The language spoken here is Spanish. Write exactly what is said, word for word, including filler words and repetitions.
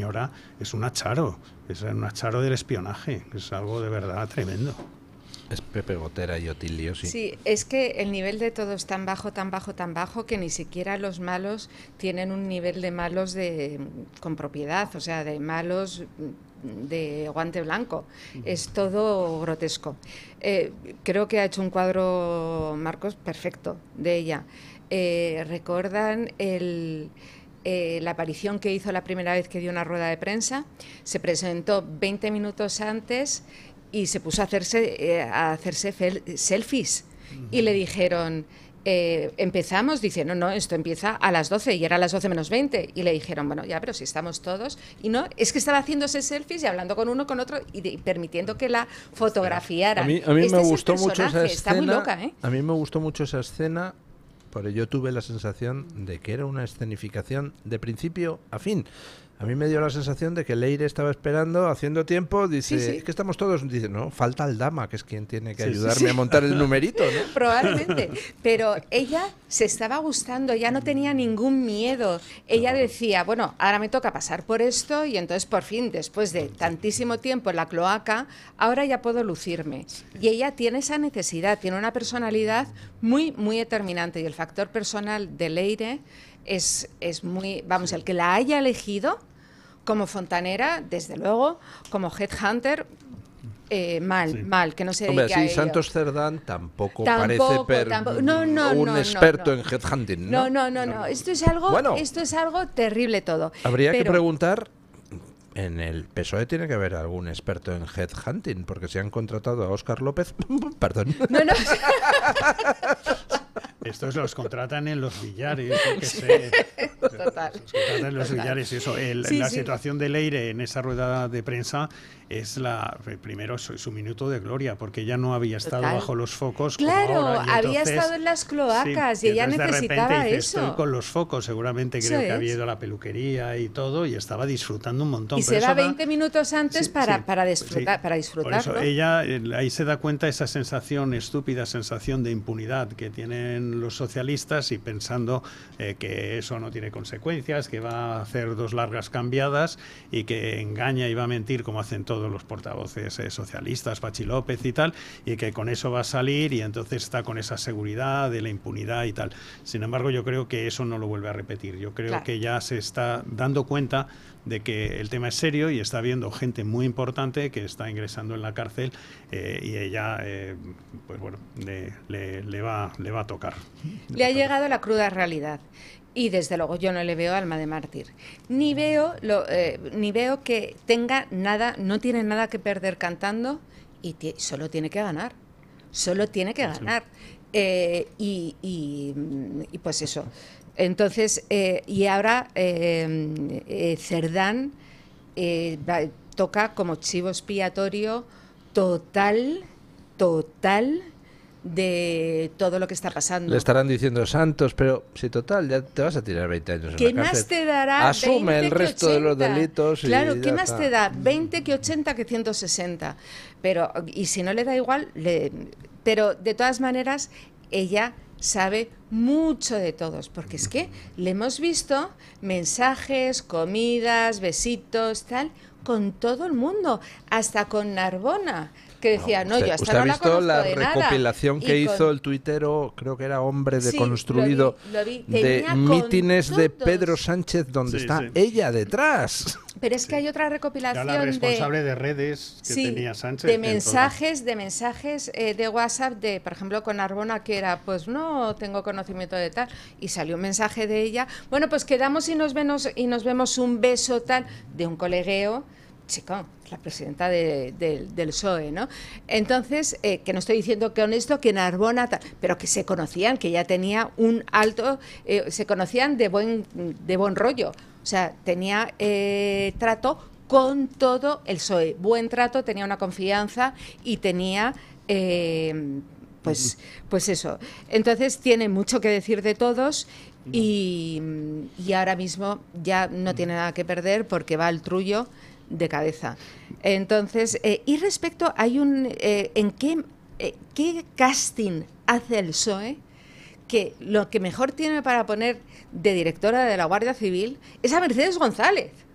señora es un acharo, es un acharo del espionaje, es algo de verdad tremendo. Es Pepe Gotera y Otilio, sí. Sí, es que el nivel de todo es tan bajo, tan bajo, tan bajo que ni siquiera los malos tienen un nivel de malos de con propiedad, o sea, de malos de guante blanco. Es todo grotesco. Eh, creo que ha hecho un cuadro, Marcos, perfecto de ella. Eh, ¿Recuerdan el... Eh, la aparición que hizo la primera vez que dio una rueda de prensa? Se presentó veinte minutos antes y se puso a hacerse, eh, a hacerse fel- selfies. Uh-huh. Y le dijeron, eh, empezamos, dice, no, no, esto empieza a las doce, y era a las doce menos veinte. Y le dijeron, bueno, ya, pero si estamos todos. Y no, es que estaba haciéndose selfies y hablando con uno, con otro, y, de, y permitiendo que la fotografiaran. A mí, a mí este me es gustó mucho esa escena. Está muy loca, ¿eh? A mí me gustó mucho esa escena, porque yo tuve la sensación de que era una escenificación de principio a fin. A mí me dio la sensación de que Leire estaba esperando, haciendo tiempo, dice, sí, sí. es que estamos todos, dice, no, falta Aldama, que es quien tiene que sí, ayudarme sí, sí. a montar el numerito, ¿no? Probablemente, pero ella se estaba gustando, ya no tenía ningún miedo. Ella decía, bueno, ahora me toca pasar por esto y entonces por fin, después de tantísimo tiempo en la cloaca, ahora ya puedo lucirme. Y ella tiene esa necesidad, tiene una personalidad muy, muy determinante, y el factor personal de Leire es, es muy, vamos, el que la haya elegido como fontanera, desde luego, como headhunter, eh, mal, sí. mal, que no se dedique Hombre, sí, a ello. Santos Cerdán tampoco, tampoco parece per, tampoco, no, no, un no, experto no, no. en headhunting, ¿no? No, no, no, no. Esto es algo, bueno, esto es algo terrible todo. Habría pero... que preguntar, en el P S O E tiene que haber algún experto en headhunting, porque si han contratado a Óscar López, perdón. No, no. Estos los contratan en los billares, que sí. sé. Total. Los contratan en los Total. billares. Eso, el, sí, la sí. situación de Leire en esa rueda de prensa es la primero su, su minuto de gloria, porque ella no había estado Total. bajo los focos. Claro, como ahora, y había entonces, estado en las cloacas sí, y ella entonces necesitaba de repente dice, eso. Estoy con los focos, seguramente creo eso que es. había ido a la peluquería y todo, y estaba disfrutando un montón. Y pero se va eso veinte da... minutos antes sí, para, sí, para disfrutar, sí. para disfrutar. Por eso ella, ahí se da cuenta esa sensación, estúpida sensación de impunidad que tienen los socialistas, y pensando eh, que eso no tiene consecuencias, que va a hacer dos largas cambiadas y que engaña y va a mentir como hacen todos los portavoces eh, socialistas, Pachi López y tal, y que con eso va a salir, y entonces está con esa seguridad de la impunidad y tal. Sin embargo, yo creo que eso no lo vuelve a repetir. Yo creo claro. que ya se está dando cuenta de que el tema es serio y está viendo gente muy importante que está ingresando en la cárcel, eh, y ella, eh, pues bueno, le, le, le, va, le va a tocar. Le, le ha llegado la cruda realidad. Y desde luego yo no le veo alma de mártir. Ni veo, lo, eh, ni veo que tenga nada, no tiene nada que perder cantando, y t- solo tiene que ganar. Solo tiene que ganar. Sí. Eh, y, y, y pues eso. Entonces, eh, y ahora eh, eh, Cerdán eh, va, toca como chivo expiatorio total, total de todo lo que está pasando. Le estarán diciendo Santos, pero si total, ya te vas a tirar veinte años en ¿Qué la cárcel. ¿Qué más te dará? Asume el resto ochenta. De los delitos. Claro, y ¿qué más está. te da? veinte que ochenta que ciento sesenta. Pero, y si no le da igual, le, pero de todas maneras, ella sabe mucho de todos, porque es que le hemos visto mensajes, comidas, besitos, tal, con todo el mundo, hasta con Narbona, que decía, no, no usted, yo hasta usted no ha la visto conozco la de nada. recopilación que Y hizo con... el tuitero, creo que era Hombre sí, Deconstruido, lo vi, lo vi. de mítines de todos. Pedro Sánchez, donde sí, está sí. ella detrás. Pero es que sí. hay otra recopilación Era la responsable de, de redes que sí, tenía Sánchez. de mensajes, de mensajes eh, de WhatsApp, de, por ejemplo, con Narbona, que era, pues no tengo conocimiento de tal, y salió un mensaje de ella, bueno, pues quedamos y nos vemos, y nos vemos un beso tal, de un colegueo, chico, la presidenta de, de, del P S O E, ¿no? Entonces, eh, que no estoy diciendo que honesto, que Narbona, tal, pero que se conocían, que ya tenía un alto, eh, se conocían de buen, de buen rollo. O sea, tenía eh, trato con todo el P S O E. Buen trato, tenía una confianza y tenía, eh, pues, pues eso. Entonces tiene mucho que decir de todos y, y ahora mismo ya no tiene nada que perder porque va al trullo de cabeza. Entonces, eh, y respecto, hay un, eh, ¿en qué, eh, qué casting hace el P S O E? Que lo que mejor tiene para poner de directora de la Guardia Civil es a Mercedes González.